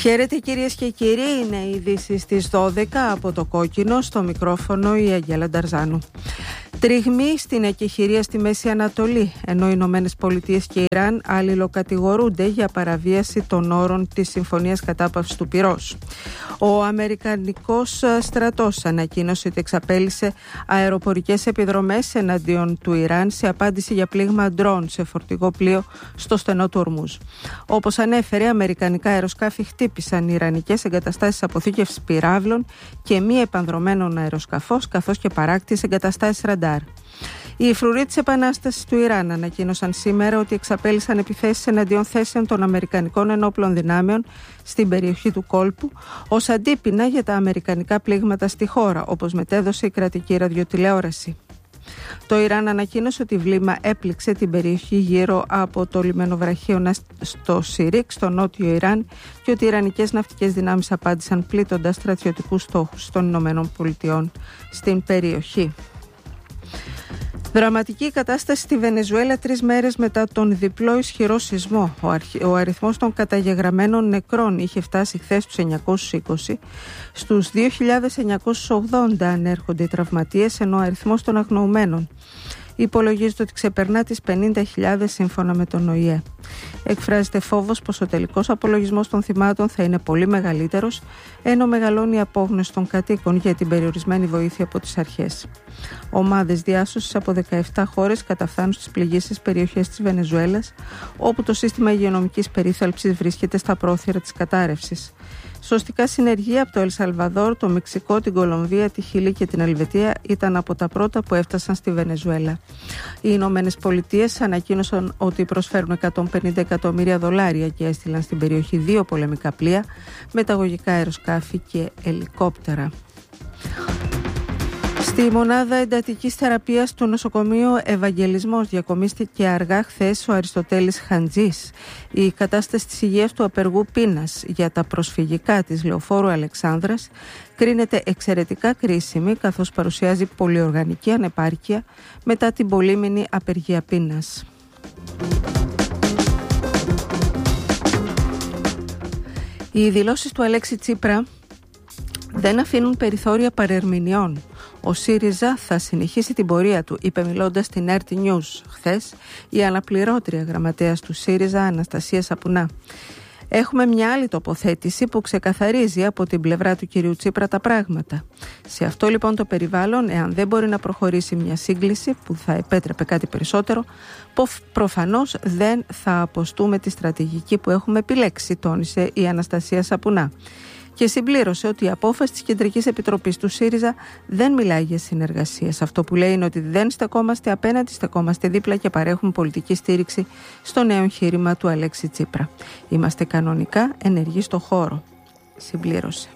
Χαίρετε κυρίες και κύριοι, είναι οι ειδήσεις στις 12 από το Κόκκινο, στο μικρόφωνο η Αγγέλα Νταρζάνου. Τριγμή στην εκεχηρία στη Μέση Ανατολή, ενώ οι Ηνωμένες Πολιτείες και Ιράν αλληλοκατηγορούνται για παραβίαση των όρων της Συμφωνίας Κατάπαυσης του Πυρός. Ο Αμερικανικός στρατός ανακοίνωσε ότι εξαπέλυσε αεροπορικές επιδρομές εναντίον του Ιράν σε απάντηση για πλήγμα ντρόν σε φορτηγό πλοίο στο στενό του Ορμούζ. Όπως ανέφερε, αμερικανικά αεροσκάφη χτύπησαν ιρανικές εγκαταστάσεις αποθήκευσης πυράβλων και μη επανδρωμένων αεροσκαφός, καθώς και παράκτιες εγκαταστάσεις ραντάρ. Οι φρουροί της Επανάστασης του Ιράν ανακοίνωσαν σήμερα ότι εξαπέλυσαν επιθέσεις εναντίον θέσεων των Αμερικανικών ενόπλων δυνάμεων στην περιοχή του κόλπου ως αντίπεινα για τα αμερικανικά πλήγματα στη χώρα, όπως μετέδωσε η κρατική ραδιοτηλεόραση. Το Ιράν ανακοίνωσε ότι βλήμα έπληξε την περιοχή γύρω από το λιμενοβραχείο στο Σιρίκ, στο νότιο Ιράν, και ότι οι ιρανικές ναυτικές δυνάμεις απάντησαν πλήττοντας στρατιωτικούς στόχους των Ηνωμένων Πολιτειών στην περιοχή. Δραματική κατάσταση στη Βενεζουέλα 3 μέρες μετά τον διπλό ισχυρό σεισμό. Ο αριθμός των καταγεγραμμένων νεκρών είχε φτάσει χθες τους 920. Στους 2.980 ανέρχονται οι τραυματίες, ενώ ο αριθμός των αγνοουμένων υπολογίζεται ότι ξεπερνά τις 50.000 σύμφωνα με τον ΟΗΕ. Εκφράζεται φόβος πως ο τελικός απολογισμός των θυμάτων θα είναι πολύ μεγαλύτερος, ενώ μεγαλώνει η απόγνωση των κατοίκων για την περιορισμένη βοήθεια από τις αρχές. Ομάδες διάσωσης από 17 χώρες καταφθάνουν στις πληγήσεις περιοχές της Βενεζουέλας, όπου το σύστημα υγειονομικής περίθαλψης βρίσκεται στα πρόθυρα της κατάρρευσης. Σωστικά συνεργεία από το Ελσαλβαδόρ, το Μεξικό, την Κολομβία, τη Χιλή και την Ελβετία ήταν από τα πρώτα που έφτασαν στη Βενεζουέλα. Οι Ηνωμένες Πολιτείες ανακοίνωσαν ότι προσφέρουν $150 εκατομμύρια και έστειλαν στην περιοχή 2 πολεμικά πλοία, μεταγωγικά αεροσκάφη και ελικόπτερα. Στη μονάδα εντατικής θεραπείας του νοσοκομείου Ευαγγελισμός διακομίστηκε αργά χθες ο Αριστοτέλης Χαντζής. Η κατάσταση της υγείας του απεργού πείνας για τα προσφυγικά της Λεωφόρου Αλεξάνδρας κρίνεται εξαιρετικά κρίσιμη, καθώς παρουσιάζει πολυοργανική ανεπάρκεια μετά την πολύμηνη απεργία πείνας. Οι δηλώσεις του Αλέξη Τσίπρα δεν αφήνουν περιθώρια παρερμηνιών. Ο ΣΥΡΙΖΑ θα συνεχίσει την πορεία του, είπε μιλώντας στην RT News χθες η αναπληρώτρια γραμματέας του ΣΥΡΙΖΑ Αναστασία Σαπουνά. Έχουμε μια άλλη τοποθέτηση που ξεκαθαρίζει από την πλευρά του κυρίου Τσίπρα τα πράγματα. Σε αυτό λοιπόν το περιβάλλον, εάν δεν μπορεί να προχωρήσει μια σύγκληση που θα επέτρεπε κάτι περισσότερο, προφανώς δεν θα αποστούμε τη στρατηγική που έχουμε επιλέξει, τόνισε η Αναστασία Σαπουνά. Και συμπλήρωσε ότι η απόφαση της Κεντρικής Επιτροπής του ΣΥΡΙΖΑ δεν μιλάει για συνεργασίες. Αυτό που λέει είναι ότι δεν στεκόμαστε απέναντι, στεκόμαστε δίπλα και παρέχουμε πολιτική στήριξη στο νέο εγχείρημα του Αλέξη Τσίπρα. Είμαστε κανονικά ενεργοί στο χώρο, συμπλήρωσε.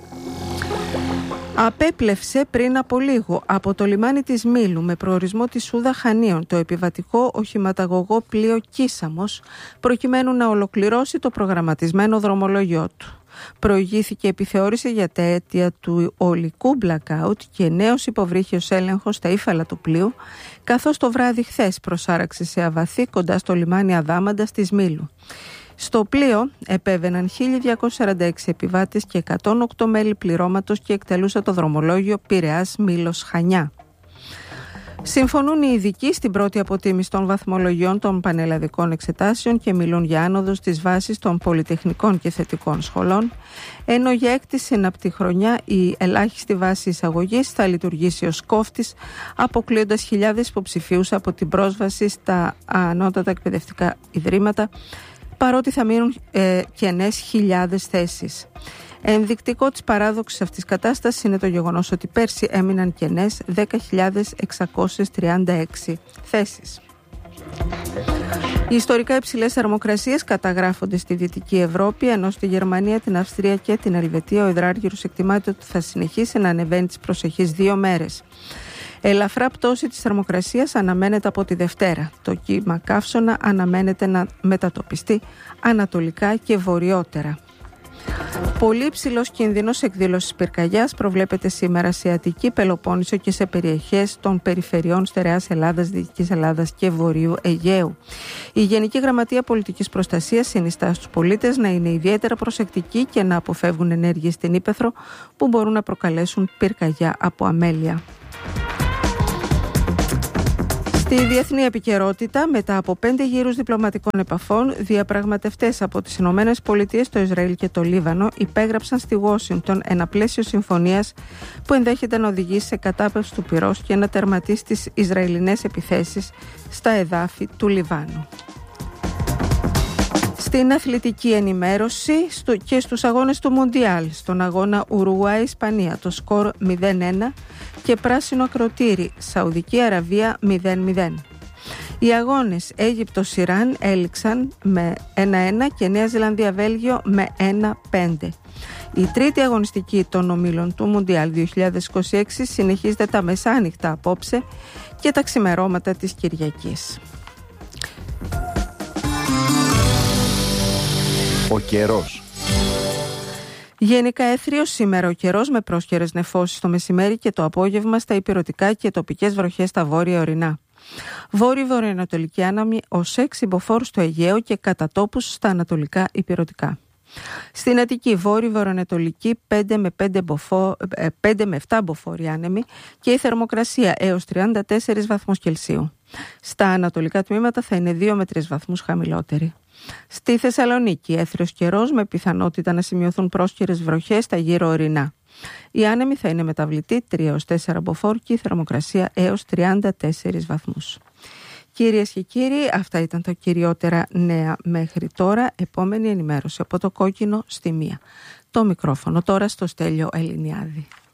Απέπλευσε πριν από λίγο από το λιμάνι της Μήλου με προορισμό τη Σούδα Χανίων το επιβατικό οχηματαγωγό πλοίο Κίσαμος, προκειμένου να ολοκληρώσει το προγραμματισμένο δρομολόγιο του. Προηγήθηκε επιθεώρηση για τα αίτια του ολικού blackout και νέος υποβρύχιος έλεγχος στα ύφαλα του πλοίου, καθώς το βράδυ χθες προσάραξε σε αβαθή κοντά στο λιμάνι Αδάμαντας της Μήλου. Στο πλοίο επέβαιναν 1.246 επιβάτες και 108 μέλη πληρώματος και εκτελούσε το δρομολόγιο Πειραιάς Μήλος Χανιά. Συμφωνούν οι ειδικοί στην πρώτη αποτίμηση των βαθμολογιών των πανελλαδικών εξετάσεων και μιλούν για άνοδο στις βάσεις των πολυτεχνικών και θετικών σχολών, ενώ για έκτη συναπτή χρονιά η ελάχιστη βάση εισαγωγής θα λειτουργήσει ως κόφτης, αποκλείοντας χιλιάδες υποψηφίους από την πρόσβαση στα ανώτατα εκπαιδευτικά ιδρύματα, παρότι θα μείνουν κενές χιλιάδες θέσεις. Ενδεικτικό της παράδοξης αυτής κατάστασης είναι το γεγονός ότι πέρσι έμειναν κενές 10.636 θέσεις. Οι ιστορικά υψηλές θερμοκρασίες καταγράφονται στη Δυτική Ευρώπη, ενώ στη Γερμανία, την Αυστρία και την Ελβετία ο υδράργυρος εκτιμάται ότι θα συνεχίσει να ανεβαίνει τις προσεχείς 2 μέρες. Ελαφρά πτώση της θερμοκρασίας αναμένεται από τη Δευτέρα. Το κύμα καύσωνα αναμένεται να μετατοπιστεί ανατολικά και βορειότερα. Πολύ ψηλός κίνδυνος εκδήλωσης πυρκαγιάς προβλέπεται σήμερα σε Αττική, Πελοπόννησο και σε περιοχές των περιφερειών Στερεάς Ελλάδας, Δυτικής Ελλάδας και Βορείου Αιγαίου. Η Γενική Γραμματεία Πολιτικής Προστασίας συνιστά στους πολίτες να είναι ιδιαίτερα προσεκτικοί και να αποφεύγουν ενέργειες στην ύπαιθρο που μπορούν να προκαλέσουν πυρκαγιά από αμέλεια. Στη διεθνή επικαιρότητα, μετά από 5 γύρους διπλωματικών επαφών, διαπραγματευτές από τις Ηνωμένες Πολιτείες, το Ισραήλ και το Λίβανο υπέγραψαν στη Ουάσιγκτον ένα πλαίσιο συμφωνίας που ενδέχεται να οδηγήσει σε κατάπαυση του πυρός και να τερματίσει τις Ισραηλινές επιθέσεις στα εδάφη του Λιβάνου. Στην αθλητική ενημέρωση και στους αγώνες του Μουντιάλ, στον αγώνα Ουρουγουάη-Ισπανία, το σκορ 0-1 και πράσινο ακροτήρι, Σαουδική Αραβία 0-0. Οι αγώνες Αίγυπτος-Ιράν έληξαν με 1-1 και Νέα Ζηλανδία-Βέλγιο με 1-5. Η τρίτη αγωνιστική των ομίλων του Μουντιάλ 2026 συνεχίζεται τα μεσάνυχτα απόψε και τα ξημερώματα της Κυριακής. Ο καιρός. Γενικά έθριος σήμερα ο καιρός με πρόσχερες νεφώσεις το μεσημέρι και το απόγευμα στα ηπειρωτικά και τοπικές βροχές στα βόρεια ορεινά. Βόρειο-βορειοανατολική άναμη ως 6 μποφόρ στο Αιγαίο και κατά τόπους στα ανατολικά ηπειρωτικά. Στην Αττική βόρειο-βορειοανατολική 5 με 7 μποφόρ άνεμοι και η θερμοκρασία έως 34 βαθμούς Κελσίου. Στα ανατολικά τμήματα θα είναι 2 με 3 βαθμούς χαμηλότερη. Στη Θεσσαλονίκη έθριος καιρός με πιθανότητα να σημειωθούν πρόσχερες βροχές στα γύρω ορεινά. Η άνεμη θα είναι μεταβλητή 3 έως 4 μποφόρ και η θερμοκρασία έως 34 βαθμούς. Κυρίες και κύριοι, αυτά ήταν τα κυριότερα νέα μέχρι τώρα. Επόμενη ενημέρωση από το Κόκκινο στη 1. Το μικρόφωνο τώρα στο Στέλιο Ελληνιάδη.